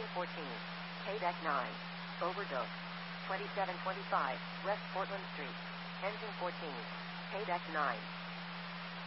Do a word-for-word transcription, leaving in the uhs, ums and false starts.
Engine fourteen. K-Deck nine. Overdose. twenty-seven twenty-five, West Portland Street. Engine fourteen. K-Deck nine.